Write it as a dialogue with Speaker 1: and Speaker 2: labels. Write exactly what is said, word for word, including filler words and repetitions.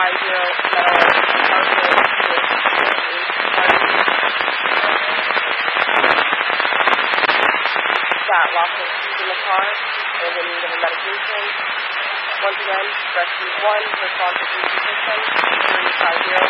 Speaker 1: five zero metal compartment with eight parties that lost their keys in the car or in need of a medication. Once again, rescue one, respond to three system, three five zero.